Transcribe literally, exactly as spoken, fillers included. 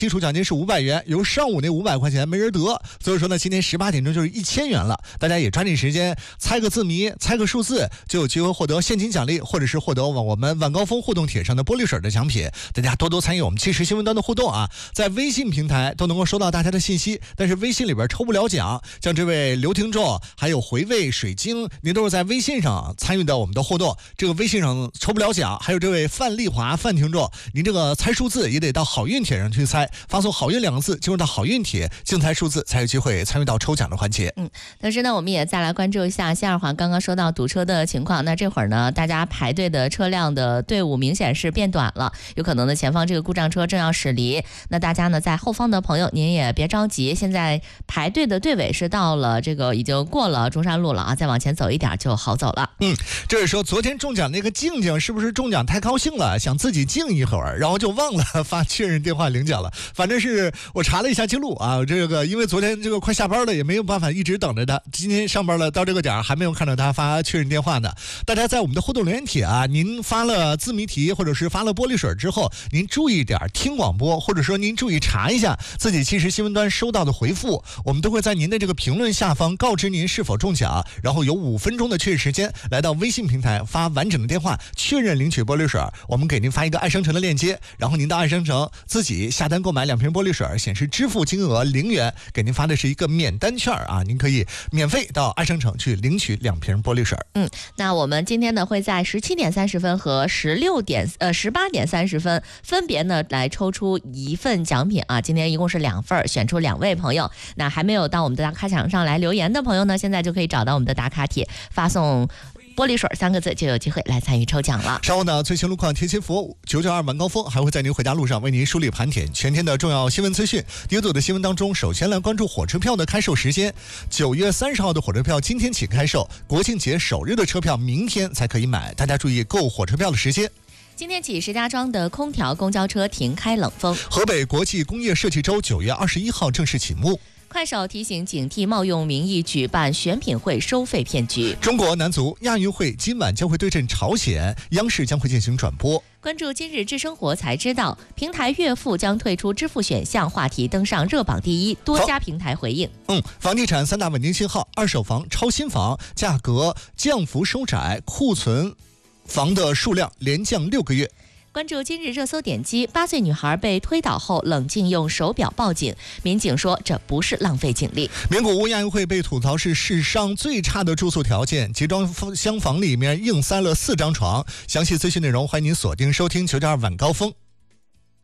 基础奖金是五百元，由上午那五百块钱没人得，所以说呢，今天十八点钟就是一千元了，大家也抓紧时间猜个字谜，猜个数字，就有机会获得现金奖励，或者是获得我们晚高峰互动帖上的玻璃水的奖品。大家多多参与我们即时新闻端的互动啊，在微信平台都能够收到大家的信息，但是微信里边抽不了奖，像这位刘听众，还有回味水晶，您都是在微信上参与到我们的互动，这个微信上抽不了奖。还有这位范丽华范听众，您这个猜数字也得到好运帖上去猜，发送好运两个字进入到好运帖，竞猜数字才有机会参与到抽奖的环节。 嗯，同时呢，我们也再来关注一下西二环刚刚说到堵车的情况。那这会儿呢，大家排队的车辆的队伍明显是变短了，有可能呢前方这个故障车正要驶离。那大家呢在后方的朋友您也别着急，现在排队的队尾是到了这个已经过了中山路了啊，再往前走一点就好走了。 嗯，这是说昨天中奖那个静静是不是中奖太高兴了，想自己静一会儿，然后就忘了发确认电话领奖了。反正是我查了一下记录啊，这个因为昨天这个快下班了，也没有办法一直等着他，今天上班了到这个点还没有看到他发确认电话呢。大家在我们的互动留言帖啊，您发了字谜题或者是发了玻璃水之后，您注意点听广播，或者说您注意查一下自己即时新闻端收到的回复，我们都会在您的这个评论下方告知您是否中奖，然后有五分钟的确认时间来到微信平台发完整的电话确认领取玻璃水，我们给您发一个爱生城的链接，然后您到爱生城自己下单购买两瓶玻璃水，显示支付金额零元，给您发的是一个免单券啊，您可以免费到爱生城去领取两瓶玻璃水。 嗯，那我们今天呢会在十七点三十分和十六点呃十八点三十分分别呢来抽出一份奖品啊，今天一共是两份，选出两位朋友。那还没有到我们的打卡墙上来留言的朋友呢，现在就可以找到我们的打卡帖，发送玻璃水三个字就有机会来参与抽奖了。 稍后呢，最新路况贴心服务九九二晚高峰还会在您回家路上为您梳理盘点全天的重要新闻资讯。第一组的新闻当中，首先来关注火车票的开售时间。九月三十号的火车票今天起开售，国庆节首日的车票明天才可以买，大家注意购火车票的时间。 今天起，石家庄的空调公交车停开冷风。 河北国际工业设计周九月二十一号正式启幕。 快手提醒警惕冒用名义举办选品会收费骗局。 中国男足亚运会今晚将会对阵朝鲜，央视将会进行转播。 关注今日智生活才知道，平台月付将退出支付选项，话题登上热榜第一，多家平台回应。 嗯，房地产三大稳定信号：二手房、超新房价格降幅收窄，库存房的数量连降六个月。 关注今日热搜点击，八岁女孩被推倒后冷静用手表报警，民警说这不是浪费警力。 名古屋亚运会被吐槽是史上最差的住宿条件，集装箱房里面硬塞了四张床。详细资讯内容欢迎您锁定收听九点二晚高峰。